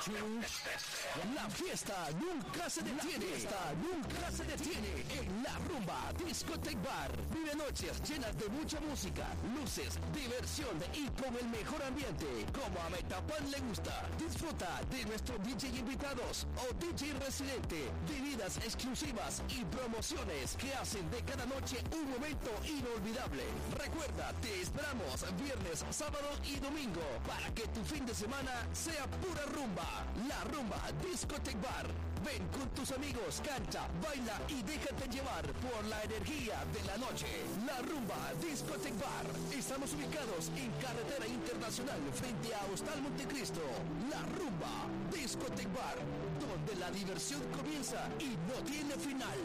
La fiesta nunca se detiene. En La Rumba Discotheque Bar. Vive noches llenas de mucha música, luces, diversión y con el mejor ambiente, como a Metapan le gusta. Disfruta de nuestros DJ invitados o DJ residente, bebidas exclusivas y promociones que hacen de cada noche un momento inolvidable. Recuerda, te esperamos viernes, sábado y domingo para que tu fin de semana sea pura rumba. La Rumba Discotheque Bar. Ven con tus amigos, canta, baila y déjate llevar por la energía de la noche. La Rumba Discotheque Bar. Estamos ubicados en Carretera Internacional frente a Hostal Montecristo. La Rumba Discotheque Bar, donde la diversión comienza y no tiene final.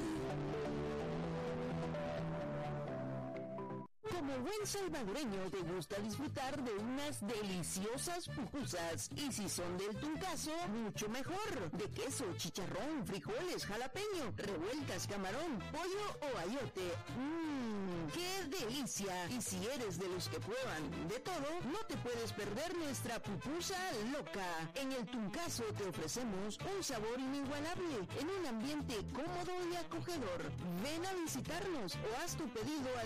Como buen salvadoreño te gusta disfrutar de unas deliciosas pupusas y si son del Tuncazo, mucho mejor. De queso, chicharrón, frijoles, jalapeño, revueltas, camarón, pollo o ayote. ¡Qué delicia! Y si eres de los que prueban de todo, no te puedes perder nuestra pupusa loca. En el Tuncazo te ofrecemos un sabor inigualable en un ambiente cómodo y acogedor. Ven a visitarnos o haz tu pedido al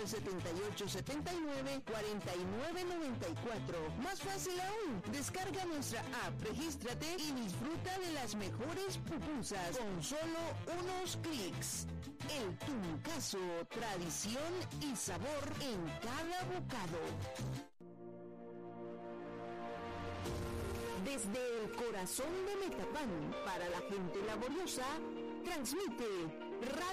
7879-4994. Más fácil aún, descarga nuestra app, regístrate y disfruta de las mejores pupusas con solo unos clics. El Tuncazo, tradición y sabor en cada bocado. Desde el corazón de Metapan, para la gente laboriosa, transmite